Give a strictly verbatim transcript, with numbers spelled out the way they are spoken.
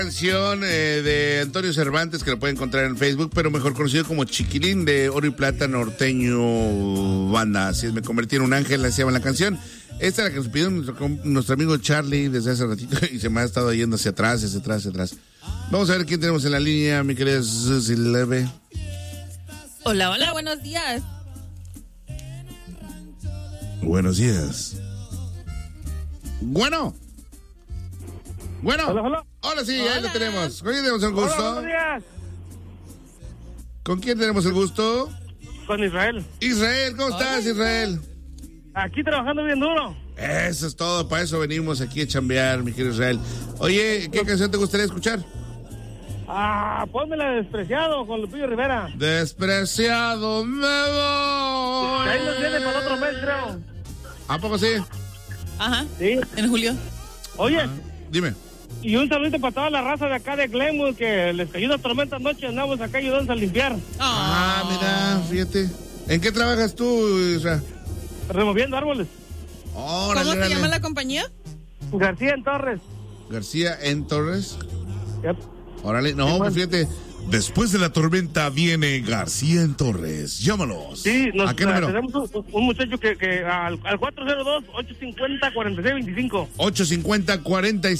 Canción eh, de Antonio Cervantes que lo pueden encontrar en Facebook, pero mejor conocido como Chiquilín, de Oro y Plata Norteño Banda. Así es, me convertí en un ángel, así se llama la canción. Esta es la que nos pidió nuestro, nuestro amigo Charlie desde hace ratito y se me ha estado yendo hacia atrás, hacia atrás, hacia atrás. Vamos a ver quién tenemos en la línea, mi querida Susi Leve. Hola, hola, buenos días. Buenos días. Bueno. Bueno. Hola, hola. Ahora sí, Hola. ahí lo tenemos. ¿Con quién tenemos el gusto? Hola, buenos días. ¿Con quién tenemos el gusto? Con Israel. Israel, ¿cómo Hola, estás, Israel? Aquí trabajando bien duro. Eso es todo, para eso venimos aquí a chambear, mi querido Israel. Oye, ¿qué canción te gustaría escuchar? Ah, pónmela Despreciado con Lupillo Rivera. Despreciado me voy. Ahí nos viene para el otro mes, creo. ¿A poco sí? Ajá. Sí. En julio. Oye, Ah, dime. y un saludito para toda la raza de acá de Glenwood que les cayó una tormenta anoche. Andamos acá ayudando a limpiar, Ah, mira, fíjate. ¿En qué trabajas tú, Israel? removiendo árboles. Órale, ¿Cómo se órale. llama la compañía? García en Torres. García en Torres. Yep. Órale, no, Sí, pues bueno. fíjate. Después de la tormenta viene García en Torres. Llámalos. Sí, nos, ¿A qué número? tenemos un, un muchacho que, que al, al cuatro cero dos, ocho cinco cero, cuatro seis dos cinco. ocho cincuenta, cuarenta y